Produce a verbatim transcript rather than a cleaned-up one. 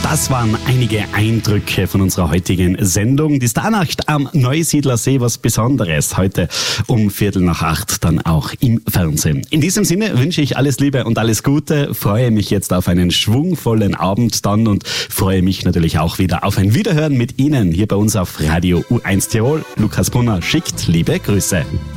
Das waren einige Eindrücke von unserer heutigen Sendung. Die Starnacht am Neusiedlersee, was Besonderes. Heute um Viertel nach acht, dann auch im Fernsehen. In diesem Sinne wünsche ich alles Liebe und alles Gute. Freue mich jetzt auf einen schwungvollen Abend dann und freue mich natürlich auch wieder auf ein Wiederhören mit Ihnen hier bei uns auf Radio U eins Tirol. Lukas Brunner schickt liebe Grüße.